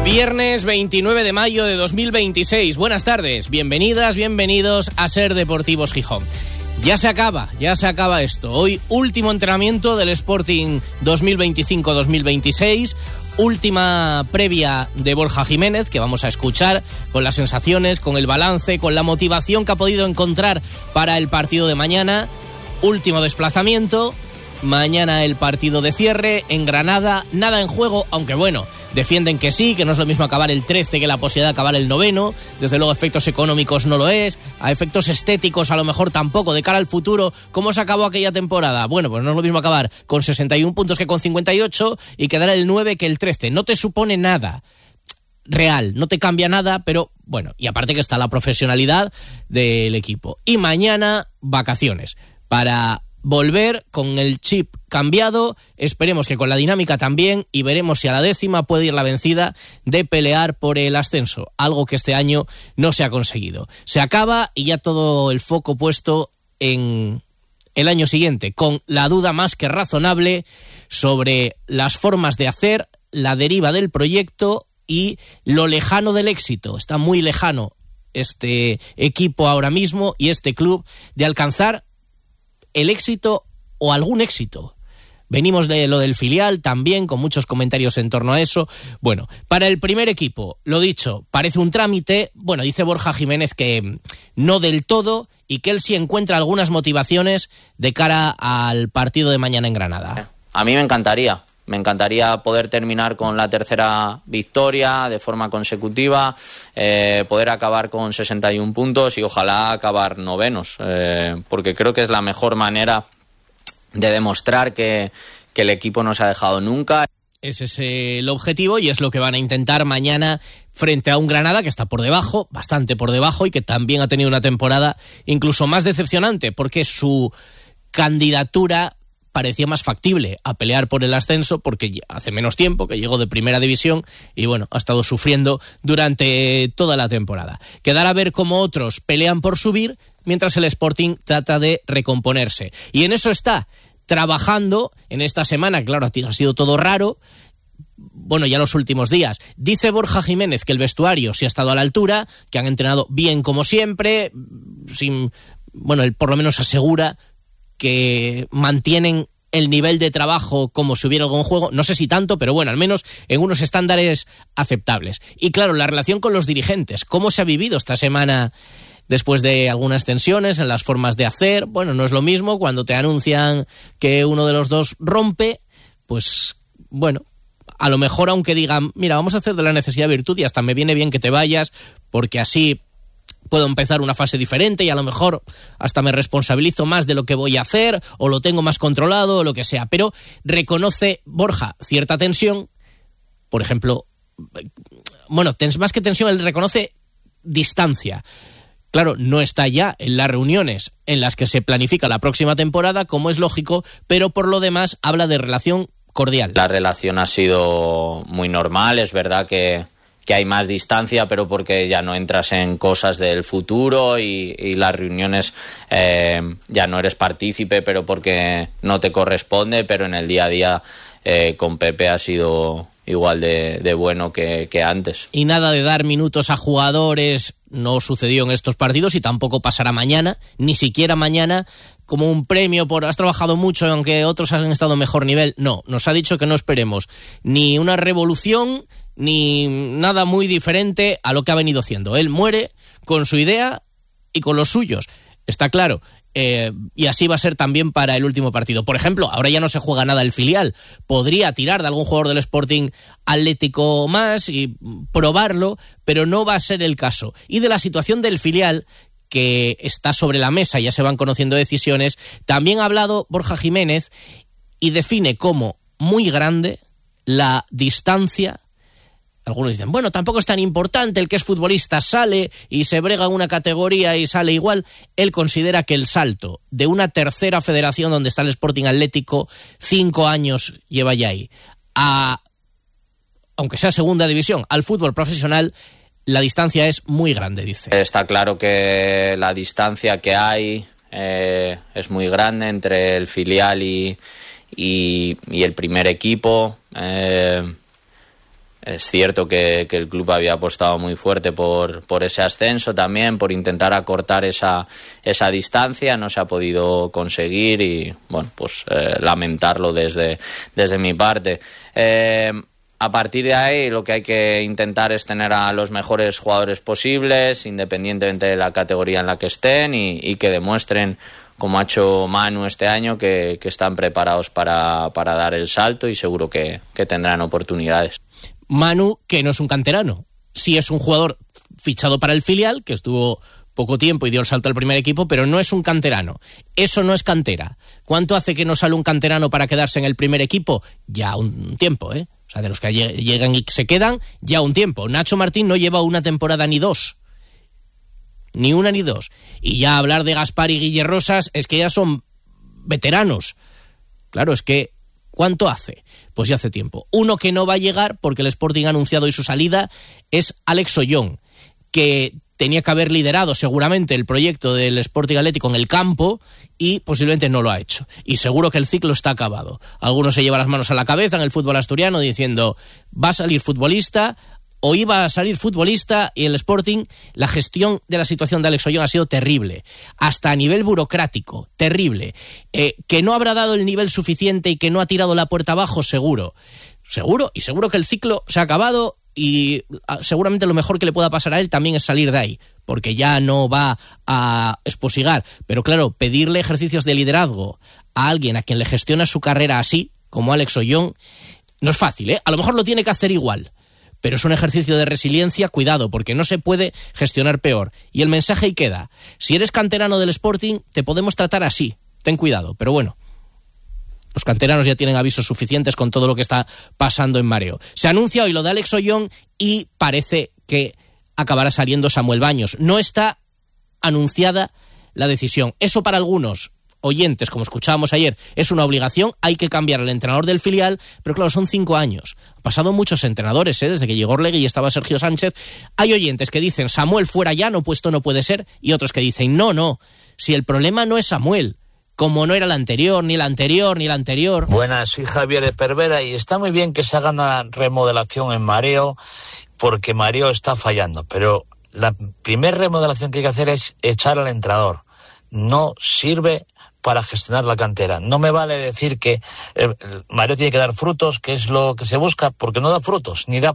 Viernes 29 de mayo de 2026. Buenas tardes, bienvenidas, bienvenidos a Ser Deportivos Gijón. Ya se acaba esto. Hoy último entrenamiento del Sporting 2025-2026. Última previa de Borja Jiménez, que vamos a escuchar con las sensaciones, con el balance, con la motivación que ha podido encontrar para el partido de mañana. Último desplazamiento. Mañana el partido de cierre en Granada. Nada en juego, aunque bueno, defienden que sí, que no es lo mismo acabar el 13 que la posibilidad de acabar el 9º. Desde luego efectos económicos no lo es, a efectos estéticos a lo mejor tampoco. De cara al futuro, ¿cómo se acabó aquella temporada? Bueno, pues no es lo mismo acabar con 61 puntos que con 58 y quedar el 9 que el 13. No te supone nada real, no te cambia nada, pero bueno, y aparte que está la profesionalidad del equipo. Y mañana vacaciones para volver con el chip cambiado, esperemos que con la dinámica también, y veremos si a la 10ª puede ir la vencida de pelear por el ascenso, algo que este año no se ha conseguido. Se acaba y ya todo el foco puesto en el año siguiente, con la duda más que razonable sobre las formas de hacer, la deriva del proyecto y lo lejano del éxito. Está muy lejano este equipo ahora mismo y este club de alcanzar el éxito o algún éxito. Venimos de lo del filial también, con muchos comentarios en torno a eso. Bueno, para el primer equipo, lo dicho, parece un trámite. Bueno, dice Borja Jiménez que no del todo y que él sí encuentra algunas motivaciones de cara al partido de mañana en Granada. A mí me encantaría poder terminar con la tercera victoria de forma consecutiva, poder acabar con 61 puntos y ojalá acabar novenos, porque creo que es la mejor manera de demostrar que el equipo no se ha dejado nunca. Ese es el objetivo y es lo que van a intentar mañana frente a un Granada que está por debajo, bastante por debajo, y que también ha tenido una temporada incluso más decepcionante porque su candidatura parecía más factible a pelear por el ascenso porque hace menos tiempo que llegó de primera división y bueno, ha estado sufriendo durante toda la temporada. Quedará a ver cómo otros pelean por subir mientras el Sporting trata de recomponerse. Y en eso está trabajando en esta semana. Claro, ha sido todo raro. Bueno, ya los últimos días. Dice Borja Jiménez que el vestuario sí ha estado a la altura, que han entrenado bien como siempre, bueno, él por lo menos asegura que mantienen el nivel de trabajo como si hubiera algún juego, no sé si tanto, pero bueno, al menos en unos estándares aceptables. Y claro, la relación con los dirigentes, ¿cómo se ha vivido esta semana después de algunas tensiones en las formas de hacer? Bueno, no es lo mismo cuando te anuncian que uno de los dos rompe, pues bueno, a lo mejor aunque digan, mira, vamos a hacer de la necesidad virtud y hasta me viene bien que te vayas, porque así puedo empezar una fase diferente y a lo mejor hasta me responsabilizo más de lo que voy a hacer o lo tengo más controlado o lo que sea. Pero reconoce Borja cierta tensión, por ejemplo, bueno, más que tensión, él reconoce distancia. Claro, no está ya en las reuniones en las que se planifica la próxima temporada, como es lógico, pero por lo demás habla de relación cordial. La relación ha sido muy normal, es verdad que hay más distancia, pero porque ya no entras en cosas del futuro y las reuniones ya no eres partícipe, pero porque no te corresponde, pero en el día a día con Pepe ha sido igual de bueno que antes. Y nada de dar minutos a jugadores no sucedió en estos partidos y tampoco pasará mañana, ni siquiera mañana, como un premio por has trabajado mucho aunque otros han estado a mejor nivel. No, nos ha dicho que no esperemos ni una revolución ni nada muy diferente a lo que ha venido haciendo. Él muere con su idea y con los suyos, está claro. Y así va a ser también para el último partido. Por ejemplo, ahora ya no se juega nada el filial. Podría tirar de algún jugador del Sporting Atlético más y probarlo, pero no va a ser el caso. Y de la situación del filial, que está sobre la mesa, ya se van conociendo decisiones, también ha hablado Borja Jiménez y define como muy grande la distancia. Algunos dicen, bueno, tampoco es tan importante, el que es futbolista sale y se brega en una categoría y sale igual. Él considera que el salto de una tercera federación donde está el Sporting Atlético, 5 años lleva ya ahí, a, aunque sea segunda división, al fútbol profesional, la distancia es muy grande, dice. Está claro que la distancia que hay es muy grande entre el filial y el primer equipo. Es cierto que el club había apostado muy fuerte por ese ascenso también, por intentar acortar esa distancia. No se ha podido conseguir y, bueno, pues lamentarlo desde mi parte. A partir de ahí lo que hay que intentar es tener a los mejores jugadores posibles, independientemente de la categoría en la que estén, y que demuestren, como ha hecho Manu este año, que están preparados para dar el salto, y seguro que tendrán oportunidades. Manu, que no es un canterano, sí es un jugador fichado para el filial, que estuvo poco tiempo y dio el salto al primer equipo, pero no es un canterano. Eso no es cantera. ¿Cuánto hace que no sale un canterano para quedarse en el primer equipo? Ya un tiempo, ¿eh? O sea, de los que llegan y se quedan, ya un tiempo. Nacho Martín no lleva una temporada ni dos. Ni una ni dos. Y ya hablar de Gaspar y Guille Rosas es que ya son veteranos. Claro, es que ¿cuánto hace? Pues ya hace tiempo. Uno que no va a llegar, porque el Sporting ha anunciado hoy su salida, es Alex Ollón, que tenía que haber liderado seguramente el proyecto del Sporting Atlético en el campo y posiblemente no lo ha hecho. Y seguro que el ciclo está acabado. Algunos se llevan las manos a la cabeza en el fútbol asturiano diciendo, va a salir futbolista, o iba a salir futbolista, y el Sporting, la gestión de la situación de Alex Ollón ha sido terrible, hasta a nivel burocrático, terrible. Que no habrá dado el nivel suficiente y que no ha tirado la puerta abajo, seguro, y seguro que el ciclo se ha acabado, y seguramente lo mejor que le pueda pasar a él también es salir de ahí, porque ya no va a esposigar. Pero claro, pedirle ejercicios de liderazgo a alguien a quien le gestiona su carrera así, como Alex Ollón, no es fácil, ¿eh? A lo mejor lo tiene que hacer igual, pero es un ejercicio de resiliencia, cuidado, porque no se puede gestionar peor. Y el mensaje ahí queda. Si eres canterano del Sporting, te podemos tratar así. Ten cuidado, pero bueno, los canteranos ya tienen avisos suficientes con todo lo que está pasando en Mareo. Se anuncia hoy lo de Alex Ollón y parece que acabará saliendo Samuel Baños. No está anunciada la decisión. Eso para algunos oyentes, como escuchábamos ayer, es una obligación. Hay que cambiar al entrenador del filial, pero claro, son 5 años. Han pasado muchos entrenadores, desde que llegó Orlegui y estaba Sergio Sánchez. Hay oyentes que dicen, Samuel fuera ya, no puesto no puede ser, y otros que dicen, no, si el problema no es Samuel, como no era el anterior, ni el anterior, ni el anterior. Buenas, soy Javier de Pervera y está muy bien que se haga una remodelación en Mareo, porque Mareo está fallando, pero la primera remodelación que hay que hacer es echar al entrenador. No sirve para gestionar la cantera. No me vale decir que Mareo tiene que dar frutos, que es lo que se busca, porque no da frutos, ni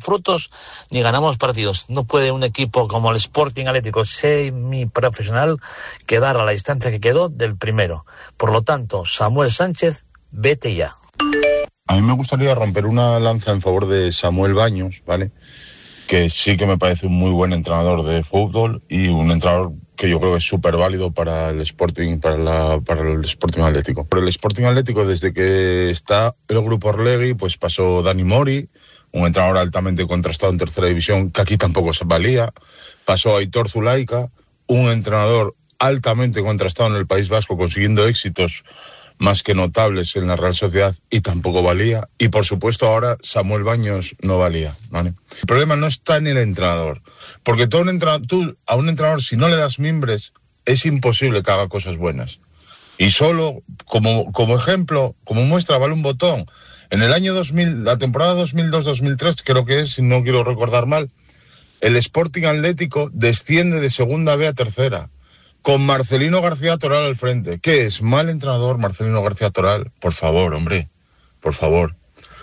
ganamos partidos. No puede un equipo como el Sporting Atlético semiprofesional quedar a la distancia que quedó del primero. Por lo tanto, Samuel Sánchez, vete ya. A mí me gustaría romper una lanza en favor de Samuel Baños, ¿vale? Que sí que me parece un muy buen entrenador de fútbol y un entrenador que yo creo que es súper válido para el Sporting, para el Sporting Atlético. Por el Sporting Atlético, desde que está el grupo Orlegui, pues pasó Dani Mori, un entrenador altamente contrastado en tercera división, que aquí tampoco se valía. Pasó Aitor Zulaika, un entrenador altamente contrastado en el País Vasco, consiguiendo éxitos más que notables en la Real Sociedad, y tampoco valía. Y por supuesto ahora Samuel Baños no valía, ¿vale? El problema no está en el entrenador, porque tú a un entrenador, si no le das mimbres, es imposible que haga cosas buenas. Y solo como ejemplo, como muestra, vale un botón. En el año 2000, la temporada 2002-2003, creo que es, si no quiero recordar mal, el Sporting Atlético desciende de segunda B a tercera, con Marcelino García Toral al frente. ¿Qué es? ¿Mal entrenador Marcelino García Toral? Por favor, hombre, por favor.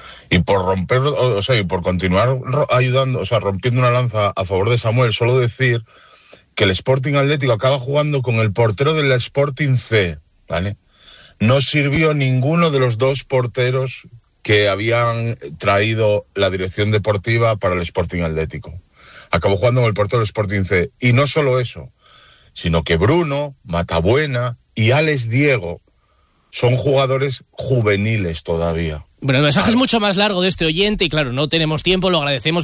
Y por romper, y por continuar ayudando, rompiendo una lanza a favor de Samuel, solo decir que el Sporting Atlético acaba jugando con el portero del Sporting C, ¿vale? No sirvió ninguno de los dos porteros que habían traído la dirección deportiva para el Sporting Atlético. Acabó jugando con el portero del Sporting C. Y no solo eso, sino que Bruno, Matabuena y Alex Diego son jugadores juveniles todavía. Bueno, el mensaje es mucho más largo de este oyente y claro, no tenemos tiempo, lo agradecemos,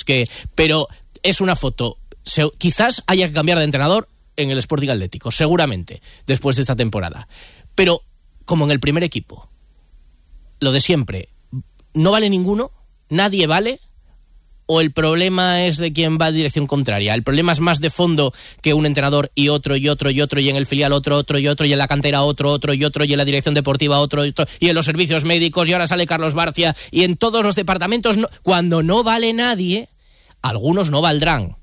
pero es una foto. Quizás haya que cambiar de entrenador en el Sporting Atlético, seguramente, después de esta temporada. Pero, como en el primer equipo, lo de siempre, no vale ninguno, nadie vale, ¿O el problema es de quien va en dirección contraria? ¿El problema es más de fondo que un entrenador y otro, y otro, y otro, y en el filial otro, y otro, y en la cantera otro, y otro, y en la dirección deportiva otro, y en los servicios médicos, y ahora sale Carlos Barcia, y en todos los departamentos, cuando no vale nadie, algunos no valdrán?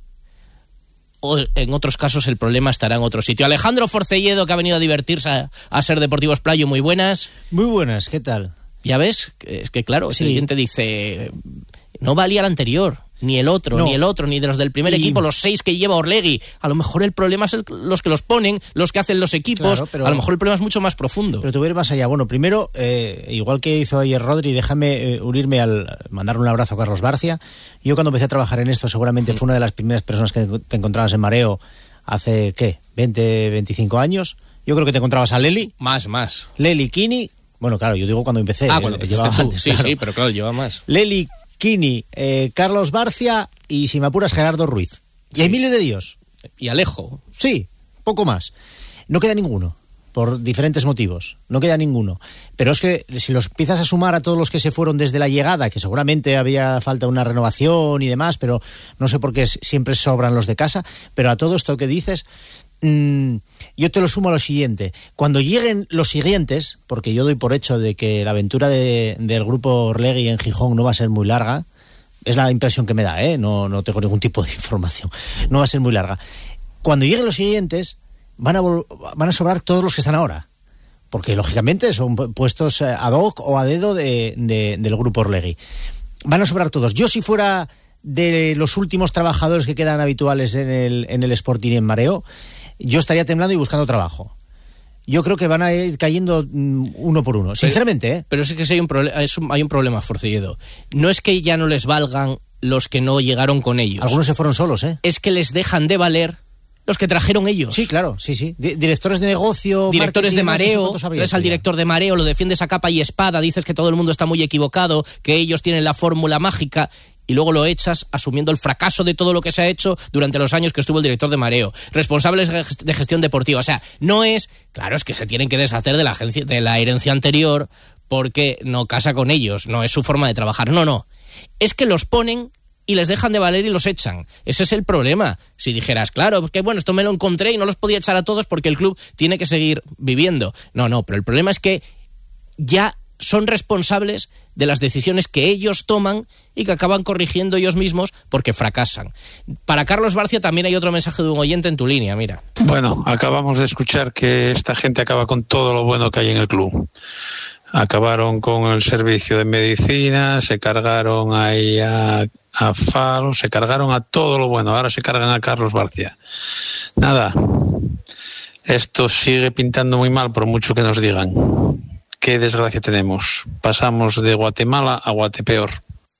O en otros casos el problema estará en otro sitio. Alejandro Forcelledo, que ha venido a divertirse a Ser Deportivos Playo, muy buenas. Muy buenas, ¿qué tal? Ya ves, es que claro, sí. El oyente dice, no valía el anterior, ni el otro, no. ni de los del primer equipo, los 6 que lleva Orlegui. A lo mejor el problema es los que los ponen, los que hacen los equipos. Claro, pero a lo mejor el problema es mucho más profundo. Pero te voy a ir más allá. Bueno, primero, igual que hizo ayer Rodri, déjame unirme al mandarle un abrazo a Carlos Barcia. Yo cuando empecé a trabajar en esto, seguramente fue una de las primeras personas que te encontrabas en Mareo hace, ¿qué? 20, 25 años. Yo creo que te encontrabas a Leli. Más. Leli, Kini. Bueno, claro, yo digo cuando empecé. Cuando empezaste tú. Antes, sí, claro. Sí, pero claro, lleva más. Leli, Kini, Carlos Barcia y, si me apuras, Gerardo Ruiz. Y Emilio de Dios. Y Alejo. Sí, poco más. No queda ninguno, por diferentes motivos. No queda ninguno. Pero es que si los empiezas a sumar a todos los que se fueron desde la llegada, que seguramente había falta una renovación y demás, pero no sé por qué siempre sobran los de casa, pero a todo esto que dices, yo te lo sumo a lo siguiente. Cuando lleguen los siguientes, porque yo doy por hecho de que la aventura del grupo Orlegui en Gijón no va a ser muy larga, es la impresión que me da, no tengo ningún tipo de información, no va a ser muy larga. Cuando lleguen los siguientes, van a sobrar todos los que están ahora, porque lógicamente son puestos ad hoc o a dedo del grupo Orlegui. Van a sobrar todos. Yo, si fuera de los últimos trabajadores que quedan habituales en el Sporting y en Mareo, yo estaría temblando y buscando trabajo. Yo creo que van a ir cayendo uno por uno, sinceramente. Pero es que sí hay un problema, Forcelledo. No es que ya no les valgan los que no llegaron con ellos. Algunos se fueron solos, Es que les dejan de valer los que trajeron ellos. Sí, claro, sí. Directores de negocio, directores de Mareo, traes al director de Mareo, lo defiendes a capa y espada, dices que todo el mundo está muy equivocado, que ellos tienen la fórmula mágica, y luego lo echas asumiendo el fracaso de todo lo que se ha hecho durante los años que estuvo el director de Mareo, responsables de gestión deportiva. O sea, no es... Claro, es que se tienen que deshacer de la herencia anterior porque no casa con ellos, no es su forma de trabajar. No. Es que los ponen y les dejan de valer y los echan. Ese es el problema. Si dijeras, claro, porque bueno, esto me lo encontré y no los podía echar a todos porque el club tiene que seguir viviendo. No, pero el problema es que ya son responsables de las decisiones que ellos toman y que acaban corrigiendo ellos mismos porque fracasan. Para Carlos Barcia también hay otro mensaje de un oyente en tu línea, mira. Bueno, acabamos de escuchar que esta gente acaba con todo lo bueno que hay en el club. Acabaron con el servicio de medicina, se cargaron ahí a Falo, se cargaron a todo lo bueno, ahora se cargan a Carlos Barcia. Nada, esto sigue pintando muy mal por mucho que nos digan. Qué desgracia tenemos. Pasamos de Guatemala a Guatepeor.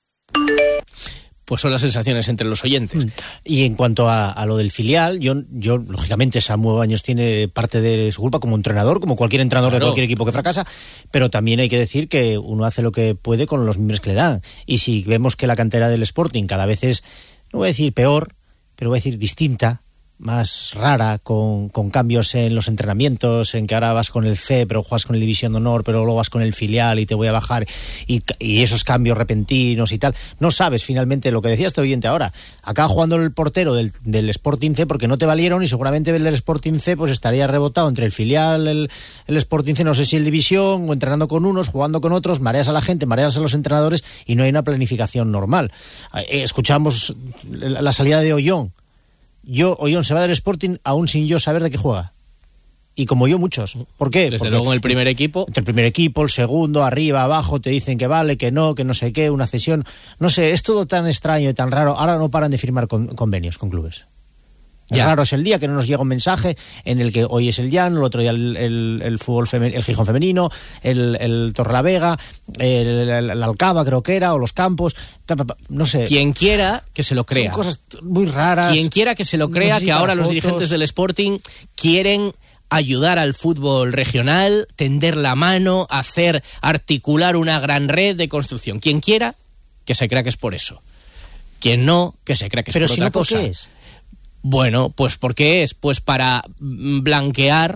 Pues son las sensaciones entre los oyentes. Y en cuanto a lo del filial, yo lógicamente Samu Baños tiene parte de su culpa como entrenador, como cualquier entrenador, claro, de cualquier equipo que fracasa, pero también hay que decir que uno hace lo que puede con los miembros que le dan. Y si vemos que la cantera del Sporting cada vez es, no voy a decir peor, pero voy a decir distinta, más rara, con cambios en los entrenamientos, en que ahora vas con el C, pero juegas con el División de Honor, pero luego vas con el filial y te voy a bajar, y esos cambios repentinos y tal. No sabes finalmente lo que decía este oyente ahora. Acaba jugando el portero del Sporting C porque no te valieron, y seguramente el del Sporting C pues estaría rebotado entre el filial, el Sporting C, no sé si el División, o entrenando con unos, jugando con otros, mareas a la gente, mareas a los entrenadores, y no hay una planificación normal. Escuchamos la salida de Ollón. Ollón se va del Sporting aún sin yo saber de qué juega. Y como yo, muchos. ¿Por qué? Desde luego en el primer equipo. Entre el primer equipo, el segundo, arriba, abajo, te dicen que vale, que no sé qué, una cesión. No sé, es todo tan extraño y tan raro. Ahora no paran de firmar convenios con clubes. Es raro, es el día que no nos llega un mensaje en el que hoy es el Llano, el otro día el fútbol el Gijón femenino, el Torrelavega, el Alcaba creo que era, o los Campos, no sé. Quien quiera que se lo crea. Son cosas muy raras. Quien quiera que se lo crea, que ahora los dirigentes del Sporting quieren ayudar al fútbol regional, tender la mano, articular una gran red de construcción. Quien quiera que se crea que es por eso. Quien no, que se crea que es por otra cosa. ¿Pero si no, por qué es? Bueno, pues porque es para blanquear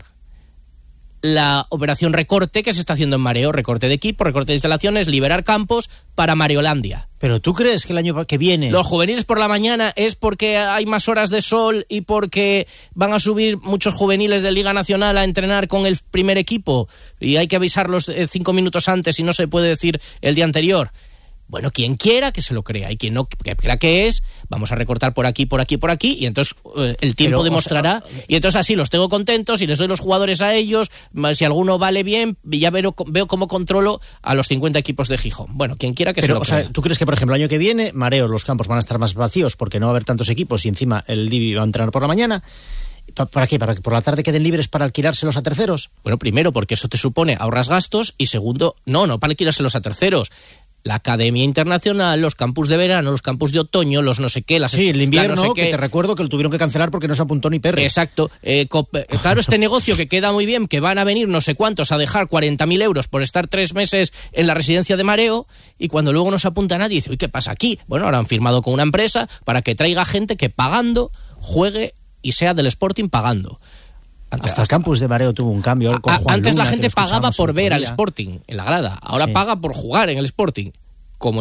la operación recorte que se está haciendo en Mareo, recorte de equipo, recorte de instalaciones, liberar campos para Mareolandia. ¿Pero tú crees que el año que viene... Los juveniles por la mañana es porque hay más horas de sol y porque van a subir muchos juveniles de Liga Nacional a entrenar con el primer equipo y hay que avisarlos 5 minutos antes y no se puede decir el día anterior? Bueno, quien quiera que se lo crea y quien no que crea que es, vamos a recortar por aquí, por aquí, por aquí y entonces el tiempo demostrará. Y entonces así los tengo contentos y les doy los jugadores a ellos. Si alguno vale bien, ya veo cómo controlo a los 50 equipos de Gijón. Bueno, quien quiera que se lo crea. Sea, ¿tú crees que, por ejemplo, el año que viene, Mareo, los campos van a estar más vacíos porque no va a haber tantos equipos y encima el Divi va a entrenar por la mañana? ¿Para qué? ¿Para que por la tarde queden libres para alquilárselos a terceros? Bueno, primero, porque eso te supone ahorras gastos y segundo, no para alquilárselos a terceros. La Academia Internacional, los campus de verano, los campus de otoño, los no sé qué... el invierno, no sé qué. Que te recuerdo que lo tuvieron que cancelar porque no se apuntó ni Perry. Exacto. Claro, este negocio que queda muy bien, que van a venir no sé cuántos a dejar 40.000 euros por estar 3 meses en la residencia de Mareo y cuando luego no se apunta nadie, dice, uy, ¿qué pasa aquí? Bueno, ahora han firmado con una empresa para que traiga gente que pagando juegue y sea del Sporting pagando. Hasta el campus de Mareo tuvo un cambio. Con Juan antes Luna, la gente pagaba por ver al Sporting en la grada, ahora paga por jugar en el Sporting. Como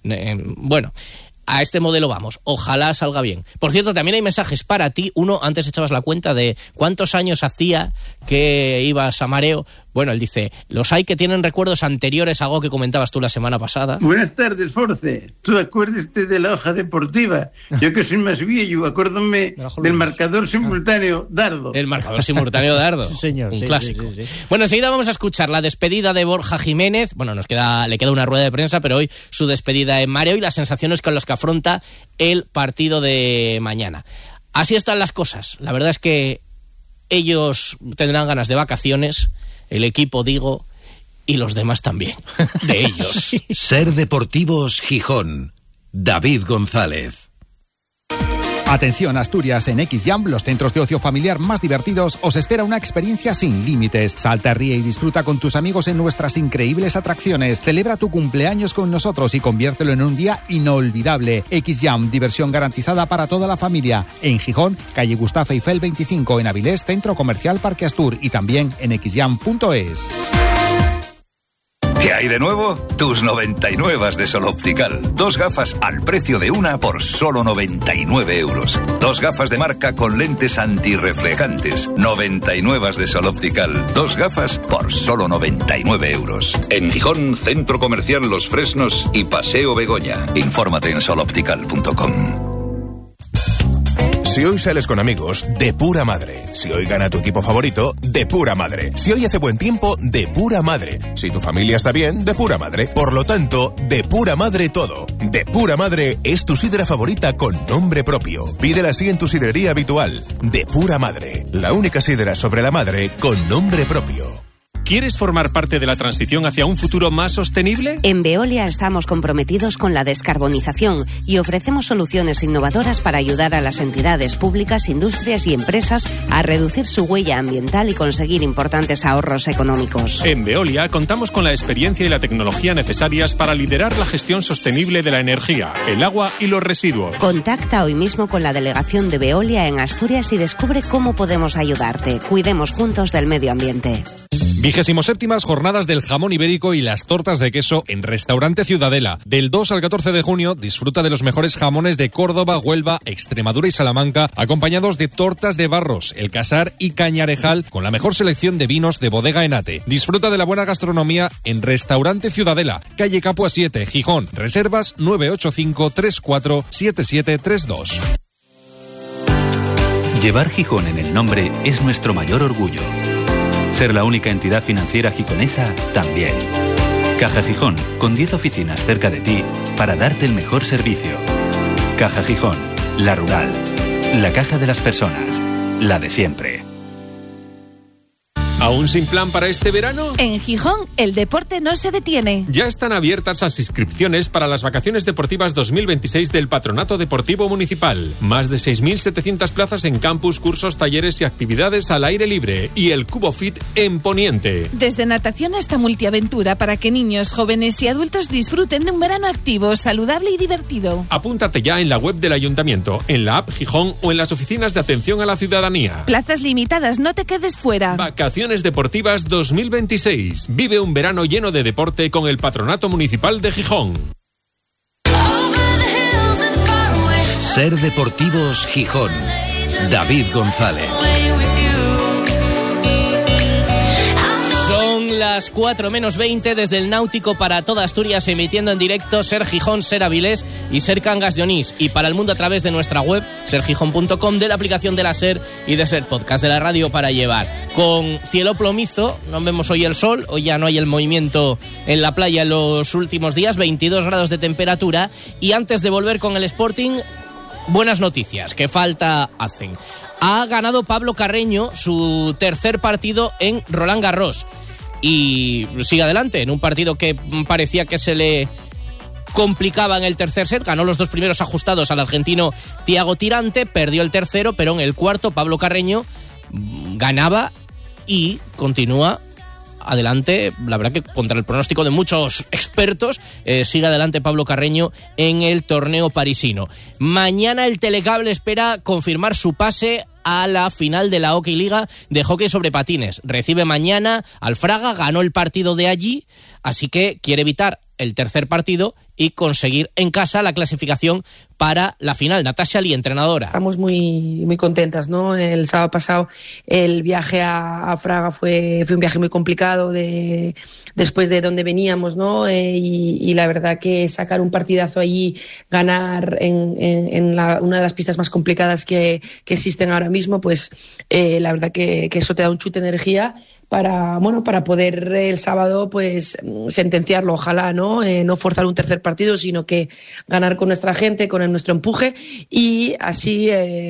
bueno, a este modelo vamos. Ojalá salga bien. Por cierto, también hay mensajes para ti. Uno, antes echabas la cuenta de cuántos años hacía que ibas a Mareo. Bueno, él dice, los hay que tienen recuerdos anteriores a algo que comentabas tú la semana pasada. Buenas tardes, Force. Tú acuérdate de la hoja deportiva. Yo que soy más viejo, acuérdame del marcador simultáneo Dardo. El marcador simultáneo Dardo. Sí, señor. Un clásico. Sí. Bueno, enseguida vamos a escuchar la despedida de Borja Jiménez. Bueno, le queda una rueda de prensa, pero hoy su despedida en Mareo y las sensaciones con las que afronta el partido de mañana. Así están las cosas. La verdad es que ellos tendrán ganas de vacaciones, el equipo digo, y los demás también, de ellos. Ser Deportivos Gijón, David González. Atención Asturias, en XJam, los centros de ocio familiar más divertidos, os espera una experiencia sin límites. Salta, ríe y disfruta con tus amigos en nuestras increíbles atracciones. Celebra tu cumpleaños con nosotros y conviértelo en un día inolvidable. XJam, diversión garantizada para toda la familia. En Gijón, calle Gustavo Eiffel 25, en Avilés, Centro Comercial Parque Astur y también en xjam.es. ¿Qué hay de nuevo? Tus 99 de Sol Optical. 2 gafas al precio de una por solo 99 euros. 2 gafas de marca con lentes antirreflejantes. 99 de Sol Optical. 2 gafas por solo 99 euros. En Gijón, Centro Comercial Los Fresnos y Paseo Begoña. Infórmate en soloptical.com. Si hoy sales con amigos, de pura madre. Si hoy gana tu equipo favorito, de pura madre. Si hoy hace buen tiempo, de pura madre. Si tu familia está bien, de pura madre. Por lo tanto, de pura madre todo. De pura madre es tu sidra favorita con nombre propio. Pídela así en tu sidrería habitual. De pura madre. La única sidra sobre la madre con nombre propio. ¿Quieres formar parte de la transición hacia un futuro más sostenible? En Veolia estamos comprometidos con la descarbonización y ofrecemos soluciones innovadoras para ayudar a las entidades públicas, industrias y empresas a reducir su huella ambiental y conseguir importantes ahorros económicos. En Veolia contamos con la experiencia y la tecnología necesarias para liderar la gestión sostenible de la energía, el agua y los residuos. Contacta hoy mismo con la delegación de Veolia en Asturias y descubre cómo podemos ayudarte. Cuidemos juntos del medio ambiente. 27ª Jornadas del Jamón Ibérico y las tortas de queso en Restaurante Ciudadela. Del 2 al 14 de junio disfruta de los mejores jamones de Córdoba, Huelva, Extremadura y Salamanca, acompañados de tortas de Barros, El Casar y Cañarejal, con la mejor selección de vinos de Bodega Enate. Disfruta de la buena gastronomía en Restaurante Ciudadela, calle Capua 7, Gijón. Reservas 985 34 7732. Llevar Gijón en el nombre es nuestro mayor orgullo. Ser la única entidad financiera gijonesa también. Caja Gijón, con 10 oficinas cerca de ti para darte el mejor servicio. Caja Gijón, la rural, la caja de las personas, la de siempre. ¿Aún sin plan para este verano? En Gijón, el deporte no se detiene. Ya están abiertas las inscripciones para las vacaciones deportivas 2026 del Patronato Deportivo Municipal. Más de 6.700 plazas en campus, cursos, talleres y actividades al aire libre. Y el Cubo Fit en Poniente. Desde natación hasta multiaventura para que niños, jóvenes y adultos disfruten de un verano activo, saludable y divertido. Apúntate ya en la web del Ayuntamiento, en la app Gijón o en las oficinas de atención a la ciudadanía. Plazas limitadas, no te quedes fuera. Vacaciones deportivas 2026. Vive un verano lleno de deporte con el Patronato Municipal de Gijón. Ser Deportivos Gijón. David González. Son las 4 menos 20 desde el Náutico para toda Asturias, emitiendo en directo Ser Gijón, Ser Avilés y Ser Cangas de Onís, y para el mundo a través de nuestra web sergijón.com, de la aplicación de la Ser y de Ser Podcast, de la radio para llevar. Con cielo plomizo, no vemos hoy el sol, hoy ya no hay el movimiento en la playa en los últimos días, 22 grados de temperatura. Y antes de volver con el Sporting, buenas noticias, que falta hacen. Ha ganado Pablo Carreño su tercer partido en Roland Garros y sigue adelante en un partido que parecía que se le complicaba en el tercer set. Ganó los dos primeros ajustados al argentino Thiago Tirante, perdió el tercero, pero en el cuarto Pablo Carreño ganaba y continúa adelante. La verdad que contra el pronóstico de muchos expertos, sigue adelante Pablo Carreño en el torneo parisino. Mañana el Telecable espera confirmar su pase a la final de la Hockey Liga de hockey sobre patines. Recibe mañana al Fraga, ganó el partido de allí, así que quiere evitar el tercer partido y conseguir en casa la clasificación para la final. Natasha Lee, entrenadora. Estamos muy contentas, ¿no? El sábado pasado el viaje a Fraga fue un viaje muy complicado después de donde veníamos, ¿no? Y la verdad que sacar un partidazo allí, ganar en una de las pistas más complicadas que existen ahora mismo, pues la verdad que eso te da un chute de energía para poder el sábado pues sentenciarlo, ojalá, ¿no? No forzar un tercer partido, sino que ganar con nuestra gente, con nuestro empuje, y así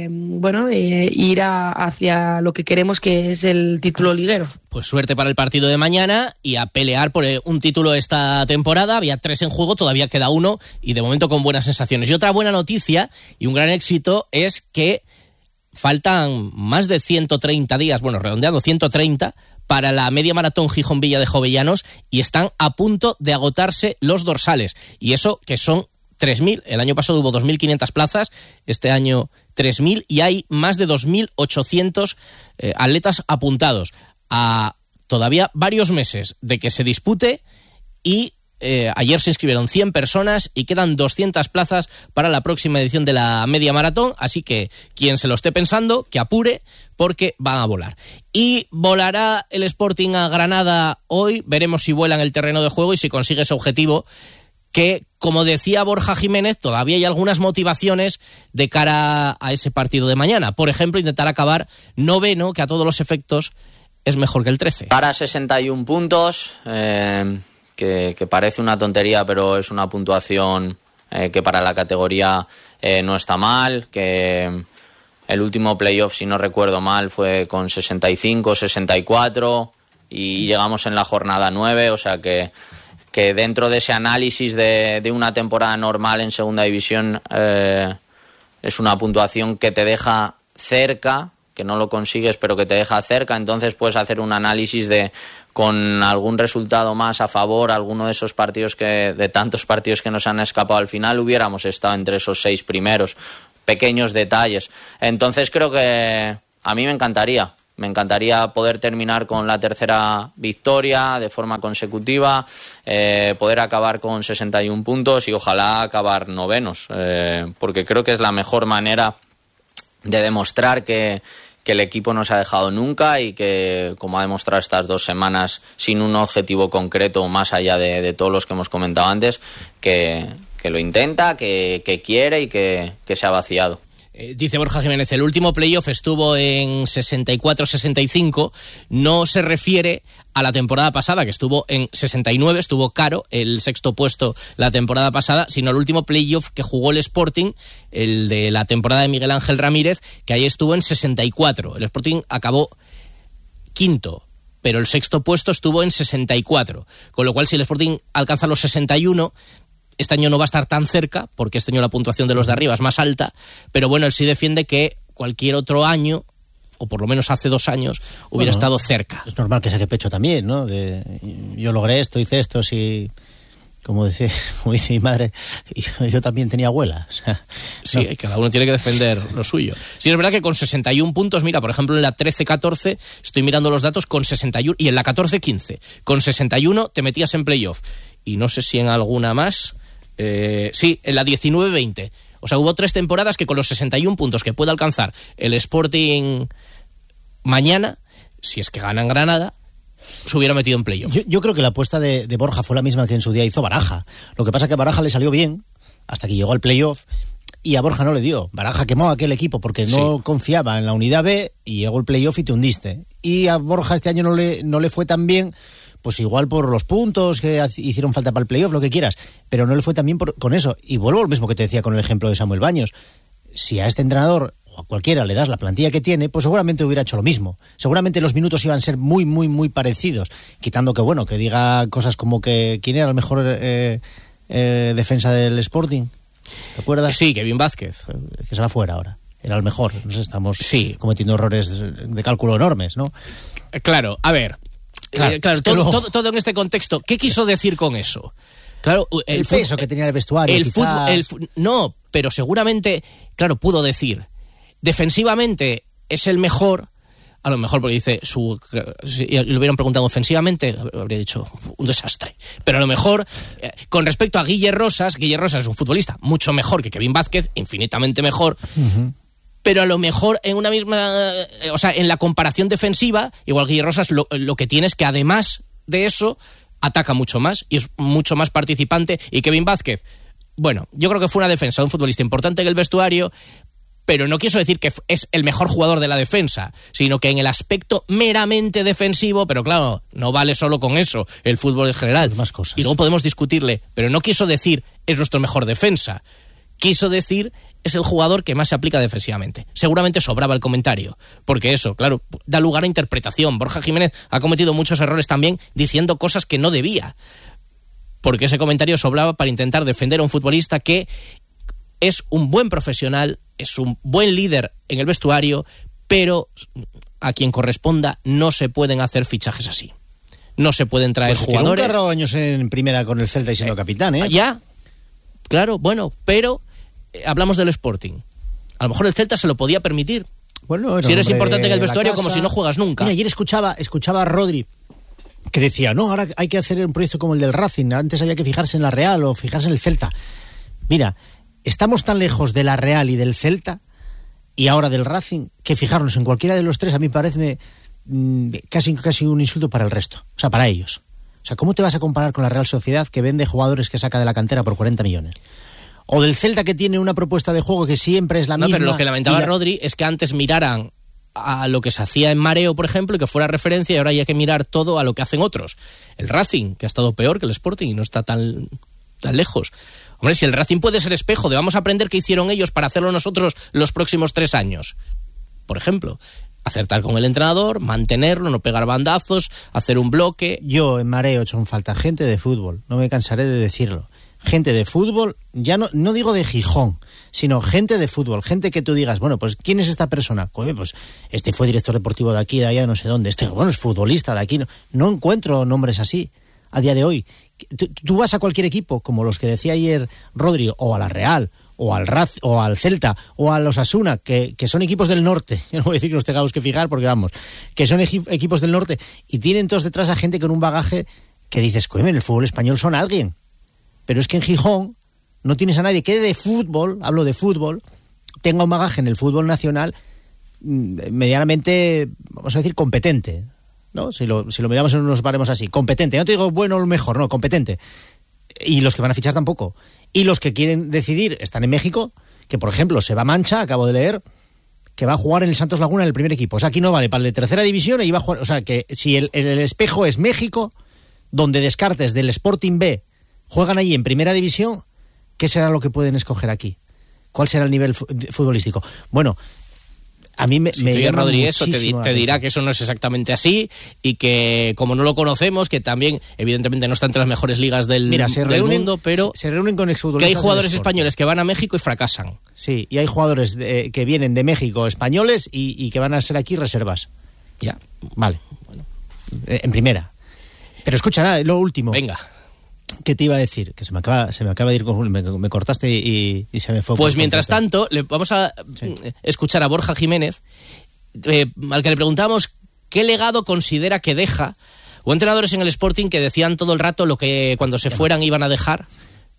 ir hacia lo que queremos, que es el título liguero. Pues suerte para el partido de mañana y a pelear por un título esta temporada. Había 3 en juego, todavía queda 1 y de momento con buenas sensaciones. Y otra buena noticia y un gran éxito es que faltan más de 130 días, bueno, redondeado 130, para la media maratón Gijón Villa de Jovellanos, y están a punto de agotarse los dorsales. Y eso que son 3.000. El año pasado hubo 2.500 plazas, este año 3.000, y hay más de 2.800 atletas apuntados a todavía varios meses de que se dispute. Y ayer se inscribieron 100 personas y quedan 200 plazas para la próxima edición de la media maratón, así que quien se lo esté pensando, que apure, porque van a volar. Y volará el Sporting a Granada hoy, veremos si vuela en el terreno de juego y si consigue ese objetivo, que, como decía Borja Jiménez, todavía hay algunas motivaciones de cara a ese partido de mañana. Por ejemplo, intentar acabar noveno, que a todos los efectos es mejor que el 13. Para 61 puntos... Que parece una tontería, pero es una puntuación que para la categoría no está mal, que el último playoff, si no recuerdo mal, fue con 65, 64 y llegamos en la jornada 9, o sea que dentro de ese análisis de una temporada normal en segunda división es una puntuación que te deja cerca, que no lo consigues, pero que te deja cerca. Entonces puedes hacer un análisis con algún resultado más a favor, alguno de esos partidos de tantos partidos que nos han escapado al final, hubiéramos estado entre esos 6 primeros, pequeños detalles. Entonces creo que a mí me encantaría poder terminar con la tercera victoria de forma consecutiva, poder acabar con 61 puntos y ojalá acabar novenos, porque creo que es la mejor manera de demostrar que el equipo no se ha dejado nunca y que, como ha demostrado estas 2 semanas, sin un objetivo concreto más allá de todos los que hemos comentado antes, que lo intenta, que quiere y que se ha vaciado. Dice Borja Jiménez, el último playoff estuvo en 64-65, no se refiere a la temporada pasada, que estuvo en 69, estuvo caro el 6º puesto la temporada pasada, sino el último playoff que jugó el Sporting, el de la temporada de Miguel Ángel Ramírez, que ahí estuvo en 64. El Sporting acabó 5º, pero el 6º puesto estuvo en 64, con lo cual si el Sporting alcanza los 61... este año no va a estar tan cerca, porque este año la puntuación de los de arriba es más alta, pero bueno, él sí defiende que cualquier otro año, o por lo menos hace 2 años, hubiera estado cerca. Es normal que saque pecho también, ¿no? Yo logré esto, hice esto, si... Como dice mi madre, yo también tenía abuela. O sea, sí, no. Cada uno tiene que defender lo suyo. Sí, es verdad que con 61 puntos, mira, por ejemplo, en la 13-14, estoy mirando los datos, con 61, y en la 14-15, con 61 te metías en playoff. Y no sé si en alguna más... sí, en la 19-20, O sea, hubo 3 temporadas que con los 61 puntos que puede alcanzar el Sporting mañana, si es que ganan Granada, se hubiera metido en playoff. Yo creo que la apuesta de Borja fue la misma que en su día hizo Baraja. Lo que pasa es que a Baraja le salió bien hasta que llegó al playoff y a Borja no le dio. Baraja quemó a aquel equipo porque no confiaba en la unidad B y llegó el playoff y te hundiste. Y a Borja este año no le fue tan bien, pues igual por los puntos que hicieron falta para el playoff, lo que quieras, pero no le fue tan bien con eso. Y vuelvo al mismo que te decía con el ejemplo de Samuel Baños. Si a este entrenador o a cualquiera le das la plantilla que tiene, pues seguramente hubiera hecho lo mismo. Seguramente los minutos iban a ser muy, muy, muy parecidos. Quitando que diga cosas como que ¿quién era el mejor defensa del Sporting? ¿Te acuerdas? Sí, Kevin Vázquez. Que se va fuera ahora. Era el mejor. Nos estamos cometiendo errores de cálculo enormes, ¿no? Claro, a ver. Claro, todo en este contexto. ¿Qué quiso decir con eso? Claro, el peso que tenía el vestuario. No, pero seguramente, claro, pudo decir, defensivamente es el mejor, a lo mejor porque dice, si le hubieran preguntado ofensivamente, habría dicho un desastre. Pero a lo mejor, con respecto a Guille Rosas es un futbolista mucho mejor que Kevin Vázquez, infinitamente mejor. Pero a lo mejor en una misma, o sea, en la comparación defensiva, igual Guille Rosas lo que tiene es que además de eso ataca mucho más y es mucho más participante. Y Kevin Vázquez, bueno, yo creo que fue una defensa de un futbolista importante en el vestuario, pero no quiso decir que es el mejor jugador de la defensa, sino que en el aspecto meramente defensivo, pero claro, no vale solo con eso, el fútbol es general. Más cosas. Y luego podemos discutirle, pero no quiso decir es nuestro mejor defensa, quiso decir es el jugador que más se aplica defensivamente. Seguramente sobraba el comentario, porque eso, claro, da lugar a interpretación. Borja Jiménez ha cometido muchos errores también diciendo cosas que no debía, porque ese comentario sobraba para intentar defender a un futbolista que es un buen profesional, es un buen líder en el vestuario, pero a quien corresponda no se pueden hacer fichajes así. No se pueden traer jugadores. Nunca ha años en primera con el Celta y siendo capitán, ¿eh? Ya, claro, bueno, pero hablamos del Sporting. A lo mejor el Celta se lo podía permitir. Bueno, si eres importante en el vestuario, como si no juegas nunca. Mira, ayer escuchaba a Rodri que decía, no, ahora hay que hacer un proyecto como el del Racing, antes había que fijarse en la Real o fijarse en el Celta. Mira, estamos tan lejos de la Real y del Celta y ahora del Racing que fijarnos en cualquiera de los tres a mí parece casi un insulto para el resto, o sea, para ellos. O sea, ¿cómo te vas a comparar con la Real Sociedad que vende jugadores que saca de la cantera por 40 millones? O del Celta que tiene una propuesta de juego que siempre es la misma. Pero lo que lamentaba Rodri es que antes miraran a lo que se hacía en Mareo, por ejemplo, y que fuera referencia, y ahora hay que mirar todo a lo que hacen otros. El Racing, que ha estado peor que el Sporting y no está tan lejos. Hombre, si el Racing puede ser espejo de vamos a aprender qué hicieron ellos para hacerlo nosotros los próximos 3 años. Por ejemplo, acertar con el entrenador, mantenerlo, no pegar bandazos, hacer un bloque. Yo en Mareo he hecho en falta gente de fútbol, no me cansaré de decirlo. Gente de fútbol, ya no digo de Gijón, sino gente de fútbol, gente que tú digas, bueno, pues ¿quién es esta persona? Pues este fue director deportivo de aquí, de allá, no sé dónde, bueno, es futbolista de aquí. No encuentro nombres así a día de hoy. Tú vas a cualquier equipo, como los que decía ayer Rodri, o a la Real, o al o al Celta, o a los Osasuna, que son equipos del norte, yo no voy a decir que nos tengamos que fijar, porque vamos, que son equipos del norte, y tienen todos detrás a gente con un bagaje que dices, coño, en el fútbol español son alguien. Pero es que en Gijón no tienes a nadie que de fútbol, hablo de fútbol, tenga un bagaje en el fútbol nacional medianamente, vamos a decir, competente, ¿no? Si lo miramos en unos baremos así, competente. No te digo bueno o mejor, no, competente. Y los que van a fichar tampoco. Y los que quieren decidir están en México, que por ejemplo se va Mancha, acabo de leer, que va a jugar en el Santos Laguna en el primer equipo. O sea, aquí no vale para el de tercera división y va a jugar. O sea, que si el espejo es México, donde Descartes del Sporting B juegan allí en primera división, ¿qué será lo que pueden escoger aquí? ¿Cuál será el nivel futbolístico? Bueno, a mí me llama Rodri muchísimo eso te dirá que eso no es exactamente así y que como no lo conocemos, que también evidentemente no está entre las mejores ligas del mundo, pero se reúnen con exfutbolistas, que hay jugadores españoles que van a México y fracasan. Sí, y hay jugadores que vienen de México españoles y que van a ser aquí reservas. Ya, vale. Bueno, en primera. Pero escucha, nada, lo último. Venga. ¿Qué te iba a decir? Que se me acaba de ir, me cortaste y se me fue. Pues mientras tanto, vamos a escuchar a Borja Jiménez, al que le preguntamos qué legado considera que deja. Hubo entrenadores en el Sporting que decían todo el rato lo que cuando se fueran iban a dejar.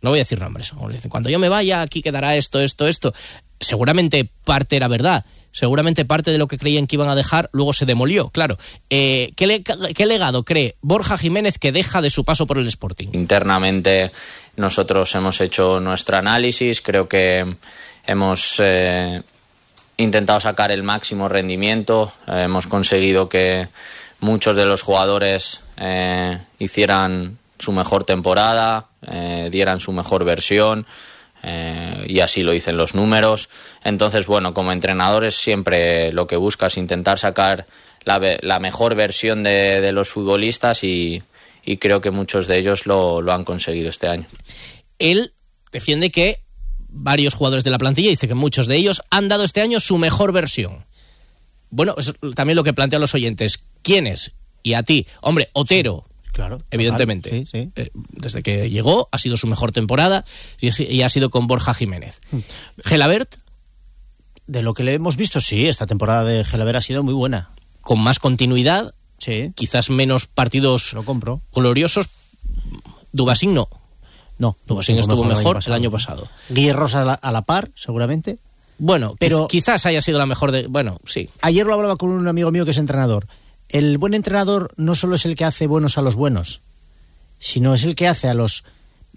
no voy a decir nombres, cuando yo me vaya aquí quedará esto. Seguramente parte era verdad, seguramente parte de lo que creían que iban a dejar luego se demolió, claro. ¿Qué legado cree Borja Jiménez que deja de su paso por el Sporting? Internamente nosotros hemos hecho nuestro análisis, creo que hemos intentado sacar el máximo rendimiento, hemos conseguido que muchos de los jugadores hicieran su mejor temporada, dieran su mejor versión, y así lo dicen los números. Entonces, bueno, como entrenadores siempre lo que buscas es intentar sacar la mejor versión de los futbolistas y creo que muchos de ellos lo han conseguido este año. Él defiende que varios jugadores de la plantilla, dice que muchos de ellos han dado este año su mejor versión. Bueno, es también lo que plantean los oyentes. ¿Quiénes? Y a ti. Hombre, Otero. Sí, claro. Evidentemente. Sí. Desde que llegó ha sido su mejor temporada y ha sido con Borja Jiménez. Gelabert. De lo que le hemos visto, sí, esta temporada de Gelabert ha sido muy buena. Con más continuidad. Sí. Quizás menos partidos lo compro. Gloriosos. Dubasín no. No, Dubasín estuvo mejor el año pasado. Guillerros a la par, seguramente. Bueno, pero quizás haya sido la mejor de... Bueno, sí. Ayer lo hablaba con un amigo mío que es entrenador. El buen entrenador no solo es el que hace buenos a los buenos, sino es el que hace a los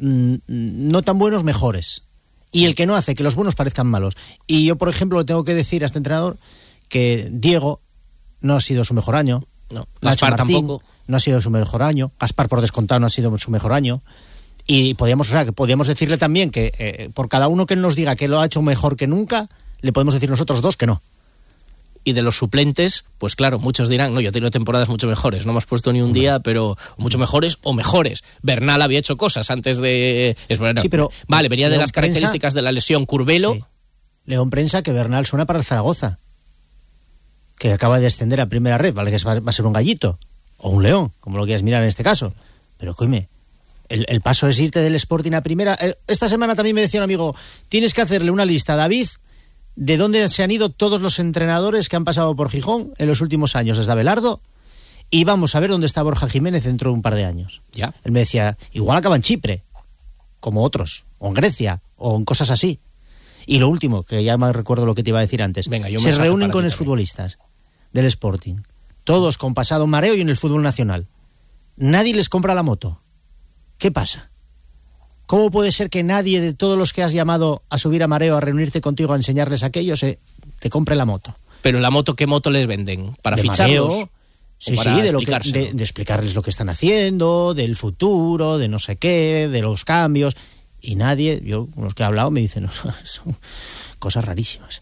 no tan buenos mejores. Y el que no hace que los buenos parezcan malos. Y yo, por ejemplo, le tengo que decir a este entrenador que Diego no ha sido su mejor año. No, Gaspar tampoco. No ha sido su mejor año. Gaspar, por descontado, no ha sido su mejor año. Y podíamos decirle también que por cada uno que nos diga que lo ha hecho mejor que nunca, le podemos decir nosotros dos que no. Y de los suplentes, pues claro, muchos dirán, no, yo he tenido temporadas mucho mejores, no me has puesto ni un día, pero mucho mejores o mejores. Bernal había hecho cosas antes de... Sí, pero vale, venía de las características de la lesión. Curbelo... Sí. León prensa que Bernal suena para el Zaragoza, que acaba de ascender a primera red, vale que va a ser un gallito, o un león, como lo quieras mirar en este caso. Pero coime, el paso es irte del Sporting a primera. Esta semana también me decía un amigo, tienes que hacerle una lista a David de dónde se han ido todos los entrenadores que han pasado por Gijón en los últimos años desde Abelardo, y vamos a ver dónde está Borja Jiménez dentro de un par de años. Ya. Él me decía, igual acaba en Chipre, como otros, o en Grecia, o en cosas así. Y lo último, que ya me recuerdo lo que te iba a decir antes, venga, se reúnen con los futbolistas del Sporting, todos con pasado mareo y en el fútbol nacional. Nadie les compra la moto. ¿Qué pasa? ¿Cómo puede ser que nadie de todos los que has llamado a subir a mareo, a reunirte contigo, a enseñarles aquello, te compre la moto? Pero la moto, ¿qué moto les venden? ¿Para de ficharlos? Mareo, sí, de explicarles lo que están haciendo, del futuro, de no sé qué, de los cambios. Y nadie, yo con los que he hablado me dicen, no, son cosas rarísimas.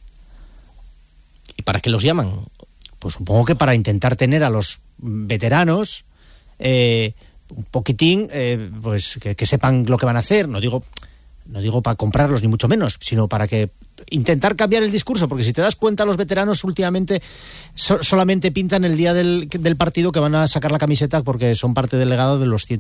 ¿Y para qué los llaman? Pues supongo que para intentar tener a los veteranos un poquitín, pues que sepan lo que van a hacer. No digo para comprarlos ni mucho menos, sino para que intentar cambiar el discurso, porque si te das cuenta, los veteranos últimamente solamente pintan el día del partido que van a sacar la camiseta porque son parte del legado de los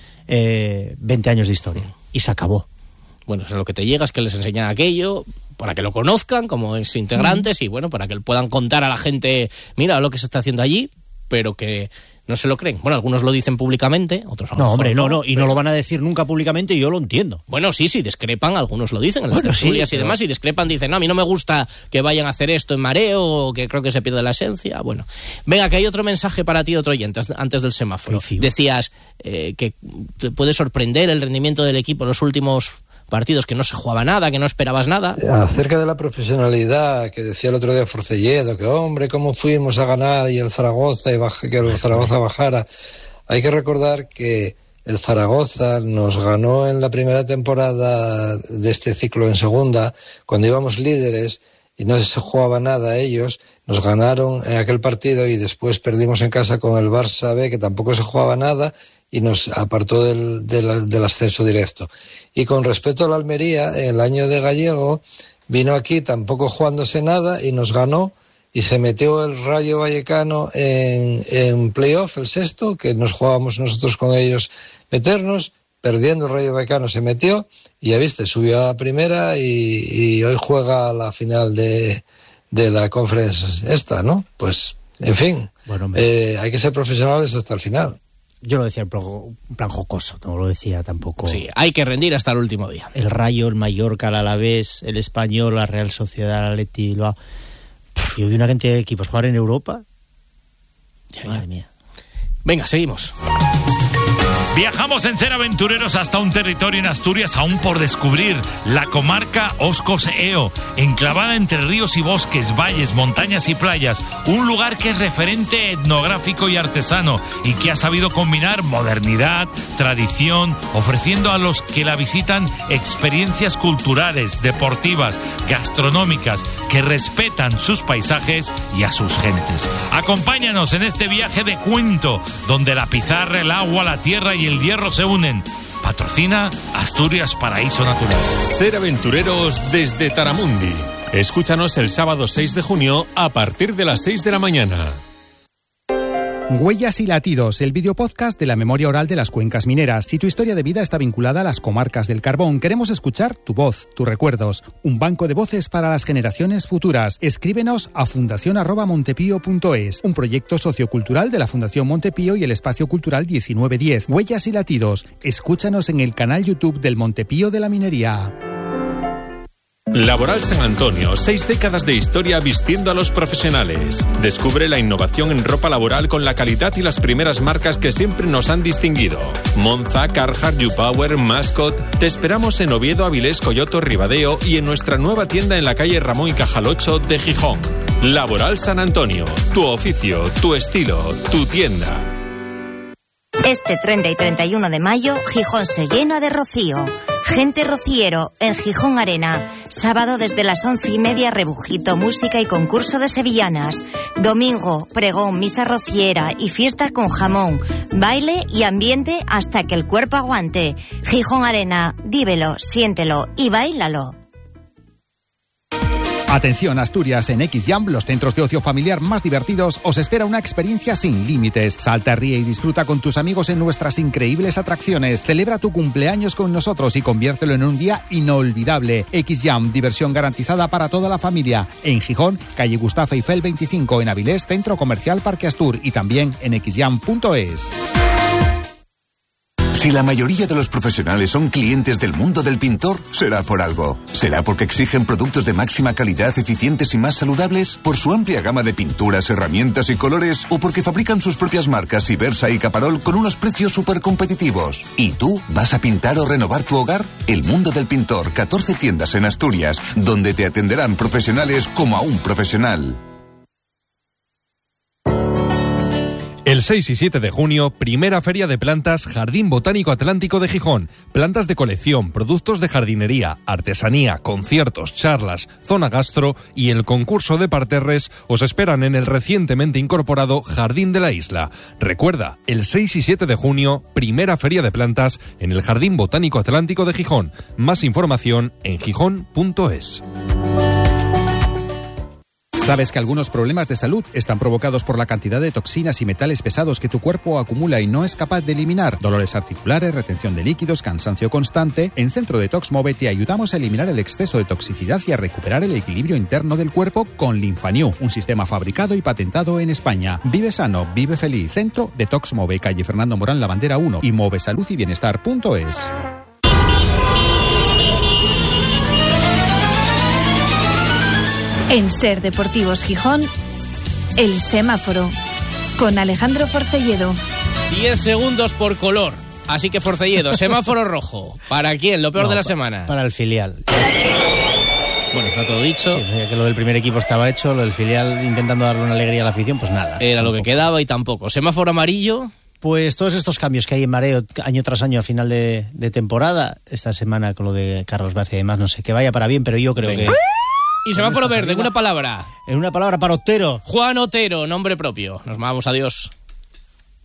120 años de historia. Y se acabó. Bueno, eso es lo que te llega, es que les enseñan aquello para que lo conozcan como integrantes y bueno, para que puedan contar a la gente, mira lo que se está haciendo allí, pero que no se lo creen. Bueno, algunos lo dicen públicamente, otros a lo mejor hombre, no, y no lo van a decir nunca públicamente y yo lo entiendo. Bueno, sí, discrepan, algunos lo dicen en las tertulias y demás, y discrepan, dicen, no, a mí no me gusta que vayan a hacer esto en mareo, o que creo que se pierde la esencia. Bueno, venga, que hay otro mensaje para ti, otro oyente, antes del semáforo. Decías que te puede sorprender el rendimiento del equipo en los últimos partidos, que no se jugaba nada, que no esperabas nada. Acerca de la profesionalidad, que decía el otro día Forcelledo, que hombre, cómo fuimos a ganar y el Zaragoza, que el Zaragoza bajara. Hay que recordar que el Zaragoza nos ganó en la primera temporada de este ciclo en segunda, cuando íbamos líderes y no se jugaba nada ellos, nos ganaron en aquel partido y después perdimos en casa con el Barça B, que tampoco se jugaba nada, y nos apartó del ascenso directo. Y con respecto a la Almería, el año de Gallego, vino aquí tampoco jugándose nada y nos ganó, y se metió el Rayo Vallecano en playoff, el sexto, que nos jugábamos nosotros con ellos meternos, perdiendo el Rayo Vallecano se metió, y ya viste, subió a primera y hoy juega la final de la conferencia esta, ¿no? Pues, en fin, bueno, hay que ser profesionales hasta el final. Yo lo decía en plan jocoso, no lo decía tampoco. Sí, hay que rendir hasta el último día. El Rayo, el Mallorca, el Alavés, el Español, la Real Sociedad, el Atleti, yo vi una cantidad de equipos jugar en Europa. Madre mía. Venga, seguimos. Viajamos en Ser Aventureros hasta un territorio en Asturias aún por descubrir, la comarca Oscos-Eo, enclavada entre ríos y bosques, valles, montañas y playas, un lugar que es referente etnográfico y artesano y que ha sabido combinar modernidad, tradición, ofreciendo a los que la visitan experiencias culturales, deportivas, gastronómicas, que respetan sus paisajes y a sus gentes. Acompáñanos en este viaje de cuento, donde la pizarra, el agua, la tierra y el hierro se unen. Patrocina Asturias Paraíso Natural. Ser Aventureros desde Taramundi. Escúchanos el sábado 6 de junio a partir de las 6 de la mañana. Huellas y latidos, el videopodcast de la memoria oral de las cuencas mineras. Si tu historia de vida está vinculada a las comarcas del carbón, queremos escuchar tu voz, tus recuerdos. Un banco de voces para las generaciones futuras. Escríbenos a fundacion@montepío.es, un proyecto sociocultural de la Fundación Montepío y el Espacio Cultural 1910. Huellas y latidos. Escúchanos en el canal YouTube del Montepío de la Minería. Laboral San Antonio, 6 décadas de historia vistiendo a los profesionales. Descubre la innovación en ropa laboral con la calidad y las primeras marcas que siempre nos han distinguido. Monza, Carhartt, YouPower, Mascot. Te esperamos en Oviedo, Avilés, Coyoto, Ribadeo y en nuestra nueva tienda en la calle Ramón y Cajal 8 de Gijón. Laboral San Antonio, tu oficio, tu estilo, tu tienda. Este 30 y 31 de mayo, Gijón se llena de rocío. Gente rociero en Gijón Arena. Sábado desde las 11:30, rebujito, música y concurso de sevillanas. Domingo, pregón, misa rociera y fiesta con jamón. Baile y ambiente hasta que el cuerpo aguante. Gijón Arena, vívelo, siéntelo y báilalo. Atención, Asturias, en XJam, los centros de ocio familiar más divertidos, os espera una experiencia sin límites. Salta, ríe y disfruta con tus amigos en nuestras increíbles atracciones. Celebra tu cumpleaños con nosotros y conviértelo en un día inolvidable. XJam, diversión garantizada para toda la familia. En Gijón, calle Gustavo Eiffel 25, en Avilés, Centro Comercial Parque Astur y también en xjam.es. Si la mayoría de los profesionales son clientes del mundo del pintor, será por algo. ¿Será porque exigen productos de máxima calidad, eficientes y más saludables? ¿Por su amplia gama de pinturas, herramientas y colores? ¿O porque fabrican sus propias marcas Ibersa y Caparol con unos precios súper competitivos? ¿Y tú vas a pintar o renovar tu hogar? El mundo del pintor, 14 tiendas en Asturias, donde te atenderán profesionales como a un profesional. El 6 y 7 de junio, primera feria de plantas Jardín Botánico Atlántico de Gijón. Plantas de colección, productos de jardinería, artesanía, conciertos, charlas, zona gastro y el concurso de parterres os esperan en el recientemente incorporado Jardín de la Isla. Recuerda, el 6 y 7 de junio, primera feria de plantas en el Jardín Botánico Atlántico de Gijón. Más información en gijón.es. ¿Sabes que algunos problemas de salud están provocados por la cantidad de toxinas y metales pesados que tu cuerpo acumula y no es capaz de eliminar? Dolores articulares, retención de líquidos, cansancio constante. En Centro Detox Move te ayudamos a eliminar el exceso de toxicidad y a recuperar el equilibrio interno del cuerpo con Linfanew, un sistema fabricado y patentado en España. Vive sano, vive feliz. Centro Detox Move, calle Fernando Morán, La Bandera 1 y movesaludyBienestar.es. En Ser Deportivos Gijón, el semáforo, con Alejandro Forcelledo. 10 segundos por color. Así que Forcelledo, semáforo rojo. ¿Para quién? Lo peor de la semana. Para el filial. Bueno, está todo dicho. Sí, que lo del primer equipo estaba hecho, lo del filial intentando darle una alegría a la afición, pues nada. Era tampoco lo que quedaba y tampoco. Semáforo amarillo. Pues todos estos cambios que hay en mareo año tras año a final de temporada, esta semana con lo de Carlos García y demás, no sé, que vaya para bien, pero yo creo que... Y semáforo verde, en una palabra. En una palabra para Otero. Juan Otero, nombre propio. Nos vamos, adiós.